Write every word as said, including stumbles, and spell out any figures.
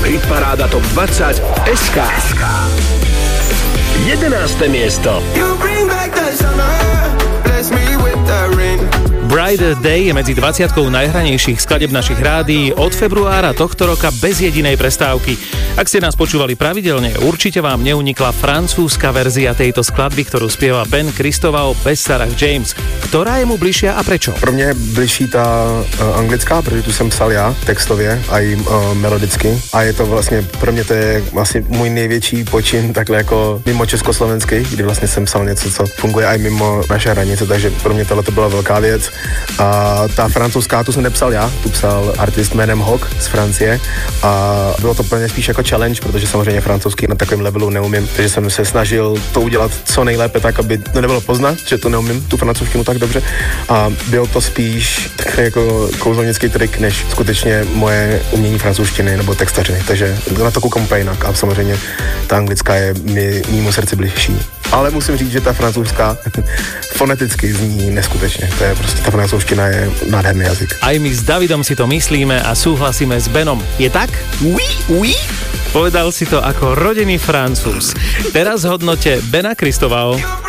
Hitparáda Top dvadsať es ká. jedenáste miesto. Brighter Day je medzi dvadsiatkou najhranejších skladeb našich rádií od februára tohto roka bez jedinej prestávky. Ak ste nás počúvali pravidelne, určite vám neunikla francúzska verzia tejto skladby, ktorú spieva Ben Christovao bez Sarah James. Ktorá je mu bližšia a prečo? Pro mě je bližší ta uh, anglická, protože tu jsem psal já textově a i uh, melodicky. A je to vlastně, pro mě to je vlastně můj největší počin takhle jako mimo československý, kdy vlastně jsem psal něco, co funguje i mimo naše hranice, takže pro mě tohle to byla velká věc. A ta francouzská, tu jsem nepsal já, tu psal artist jménem Hawk z Francie a bylo to pro mě spíš jako challenge, protože samozřejmě francouzský na takovém levelu neumím, takže jsem se snažil to udělat co nejlépe tak, aby to nebylo poznat, že to neumím, tu francouzštinu tak dobře a byl to spíš takový jako kouzelnický trik, než skutečně moje umění francouzštiny nebo textařiny, takže na to koukám úplně jinak a samozřejmě ta anglická je mi mimo srdci bližší. Ale musím říct, že ta francouzská foneticky zní neskutečně. To je prostě, ta francouzština je nádherný jazyk. Aj my s Davidom si to myslíme a súhlasíme s Benom. Je tak? Oui, oui. Povedal si to ako rodený Francúz. Teraz hodnote Bena Christovao.